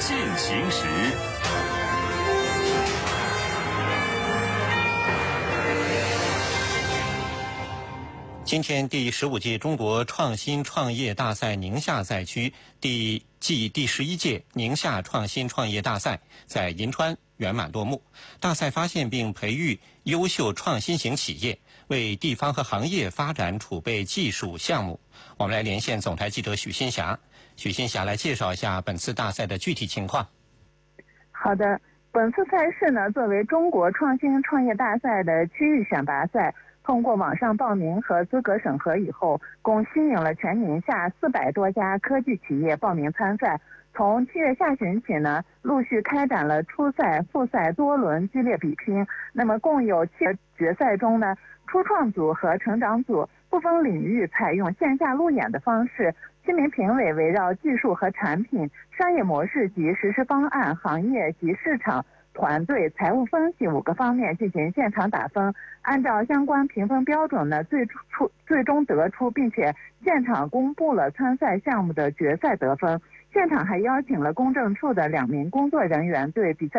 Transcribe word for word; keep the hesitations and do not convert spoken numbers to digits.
进行时。 今天第十五届中国创新创业大赛宁夏赛区第暨第十一届宁夏创新创业大赛在银川圆满落幕。大赛发现并培育优秀创新型企业，为地方和行业发展储备技术项目。我们来连线总台记者许新霞，许新霞来介绍一下本次大赛的具体情况。 好的，本次赛事呢，作为中国创新创业大赛的区域选拔赛，通过网上报名和资格审核以后，共吸引了全宁夏四百多家科技企业报名参赛。从七月下旬起呢，陆续开展了初赛、复赛多轮激烈比拼。那么共有七个决赛中呢，初创组和成长组不分领域采用线下路演的方式，七名评委围绕技术和产品、商业模式及实施方案、行业及市场、团队、财务分析五个方面进行现场打分，按照相关评分标准呢，最初最终得出并且现场公布了参赛项目的决赛得分。现场还邀请了公证处的两名工作人员对比赛